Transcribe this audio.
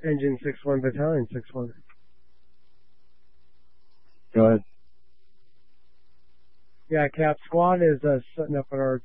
Engine 6-1, Battalion 6-1. Go ahead. Yeah, Cap Squad is setting up an